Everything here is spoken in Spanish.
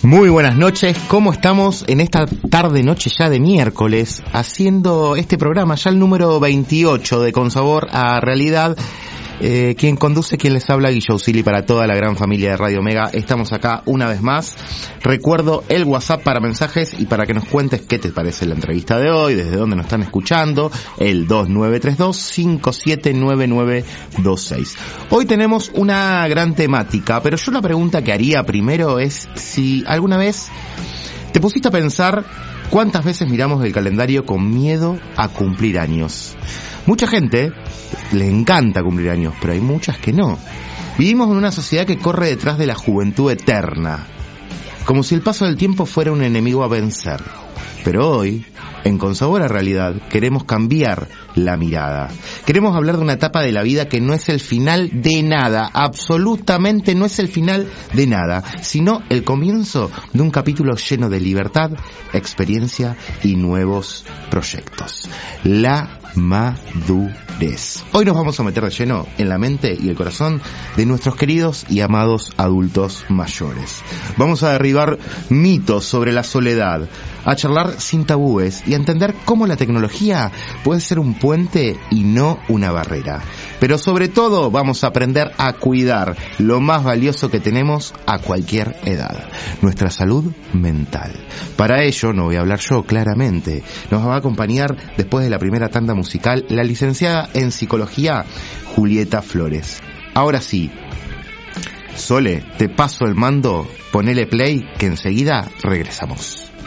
Muy buenas noches, ¿cómo estamos en esta tarde-noche ya de miércoles? Haciendo este programa, ya el número 28 de Con Sabor a Realidad. Quien conduce, quien les habla, Guillo Usili, para toda la gran familia de Radio Mega. Estamos acá una vez más. Recuerdo el WhatsApp para mensajes y para que nos cuentes qué te parece la entrevista de hoy, desde dónde nos están escuchando, el 2932-579926. Hoy tenemos una gran temática, pero yo la pregunta que haría primero es si alguna vez te pusiste a pensar cuántas veces miramos el calendario con miedo a cumplir años. Mucha gente le encanta cumplir años, pero hay muchas que no. Vivimos en una sociedad que corre detrás de la juventud eterna, como si el paso del tiempo fuera un enemigo a vencer. Pero hoy, en Con Sabor a Realidad, queremos cambiar la mirada. Queremos hablar de una etapa de la vida que no es el final de nada, absolutamente no es el final de nada, sino el comienzo de un capítulo lleno de libertad, experiencia y nuevos proyectos. La madurez. Hoy nos vamos a meter de lleno en la mente y el corazón de nuestros queridos y amados adultos mayores. Vamos a derribar mitos sobre la soledad, a charlar sin tabúes y a entender cómo la tecnología puede ser un puente y no una barrera. Pero sobre todo vamos a aprender a cuidar lo más valioso que tenemos a cualquier edad, nuestra salud mental. Para ello, no voy a hablar yo claramente, nos va a acompañar después de la primera tanda musical la licenciada en psicología Julieta Flores. Ahora sí, Sole, te paso el mando, ponele play que enseguida regresamos.